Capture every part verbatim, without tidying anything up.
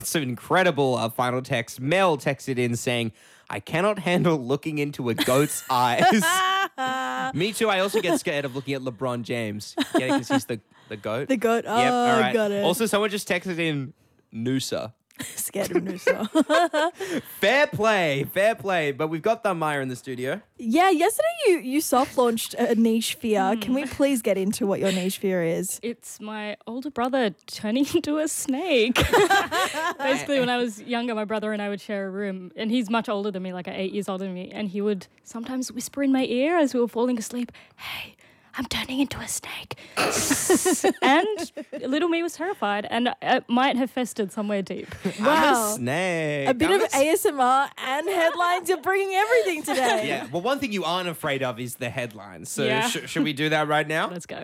Some incredible uh, final text. Mel texted in saying, I cannot handle looking into a goat's eyes. Me too. I also get scared of looking at LeBron James. Yeah, because he's the, the goat. The goat. Oh, Yep, all right. got it. Also, someone just texted in Noosa. Scared of Noosa. Fair play, fair play. But we've got Thanmaya in the studio. Yeah, yesterday you, you soft-launched a niche fear. Mm. Can we please get into what your niche fear is? It's my older brother turning into a snake. Basically, when I was younger, my brother and I would share a room, and he's much older than me, like eight years older than me, and he would sometimes whisper in my ear as we were falling asleep, hey, I'm turning into a snake. And little me was terrified, and it might have festered somewhere deep. Wow. I'm a snake. A bit I'm of a A S M R and headlines. You're bringing everything today. Yeah. Well, one thing you aren't afraid of is the headlines. So Yeah. sh- should we do that right now? Let's go.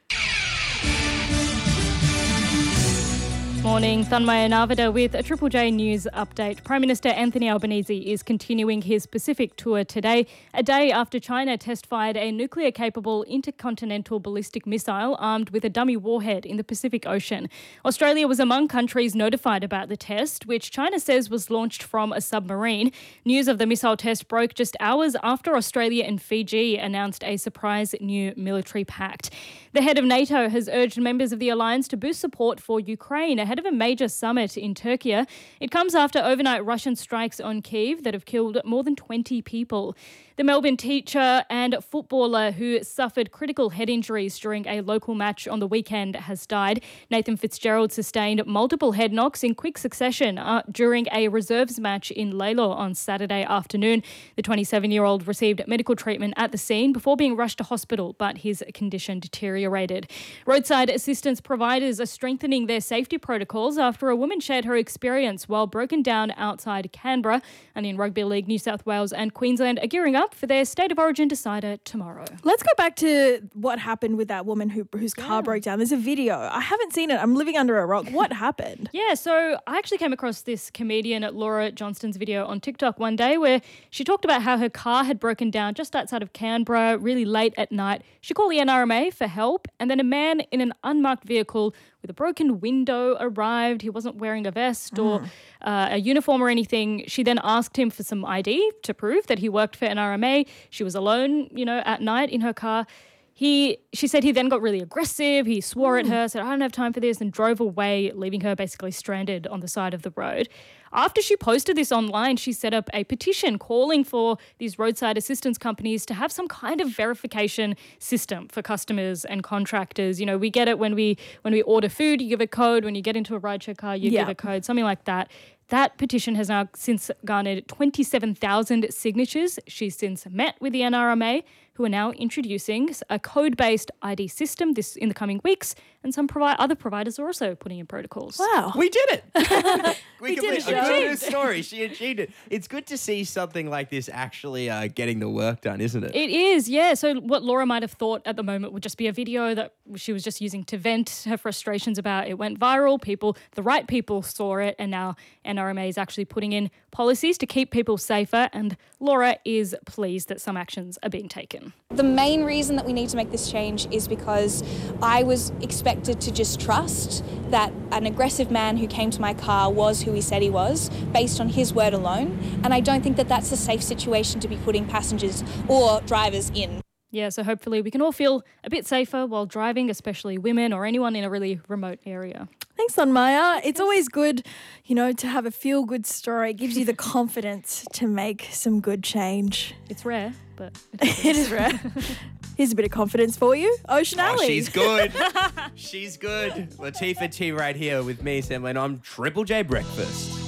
Morning, Thanmaya Narvada with a Triple J News update. Prime Minister Anthony Albanese is continuing his Pacific tour today, a day after China test-fired a nuclear-capable intercontinental ballistic missile armed with a dummy warhead in the Pacific Ocean. Australia was among countries notified about the test, which China says was launched from a submarine. News of the missile test broke just hours after Australia and Fiji announced a surprise new military pact. The head of NATO has urged members of the alliance to boost support for Ukraine ahead of a major summit in Turkey. It comes after overnight Russian strikes on Kyiv that have killed more than twenty people. The Melbourne teacher and footballer who suffered critical head injuries during a local match on the weekend has died. Nathan Fitzgerald sustained multiple head knocks in quick succession uh, during a reserves match in Lalor on Saturday afternoon. The twenty-seven-year-old received medical treatment at the scene before being rushed to hospital, but his condition deteriorated. Roadside assistance providers are strengthening their safety protocols after a woman shared her experience while broken down outside Canberra. And in Rugby League, New South Wales and Queensland are gearing up for their State of Origin decider tomorrow. Let's go back to what happened with that woman who whose car yeah. broke down. There's a video. I haven't seen it. I'm living under a rock. What happened? Yeah, so I actually came across this comedian Laura Johnston's video on TikTok one day where she talked about how her car had broken down just outside of Canberra really late at night. She called the N R M A for help, and then a man in an unmarked vehicle with a broken window arrived. He wasn't wearing a vest or mm. uh, a uniform or anything. She then asked him for some I D to prove that he worked for N R M A. She was alone, you know, at night in her car. He, she said he then got really aggressive. He swore mm. at her, said, I don't have time for this, and drove away, leaving her basically stranded on the side of the road. After she posted this online, she set up a petition calling for these roadside assistance companies to have some kind of verification system for customers and contractors. You know, we get it when we when we order food, you give a code. When you get into a rideshare car, you yeah. give a code, something like that. That petition has now since garnered twenty-seven thousand signatures. She's since met with the N R M A, who are now introducing a code-based I D system this in the coming weeks, and some provi- other providers are also putting in protocols. Wow. We did it. we, we did it. it. A good story. She achieved it. It's good to see something like this actually uh, getting the work done, isn't it? It is, yeah. So what Laura might have thought at the moment would just be a video that she was just using to vent her frustrations about. It went viral. People, the right people saw it, and now N R M A is actually putting in policies to keep people safer, and Laura is pleased that some actions are being taken. The main reason that we need to make this change is because I was expected to just trust that an aggressive man who came to my car was who he said he was, based on his word alone, and I don't think that that's a safe situation to be putting passengers or drivers in. Yeah, so hopefully we can all feel a bit safer while driving, especially women or anyone in a really remote area. Thanks, Thanmaya. It's always good, you know, to have a feel-good story. It gives you the confidence to make some good change. It's rare, but it is rare. Here's a bit of confidence for you. Ocean oh, Alley. She's good. She's good. Latifah T right here with me, Sam Lane, on Triple J Breakfast.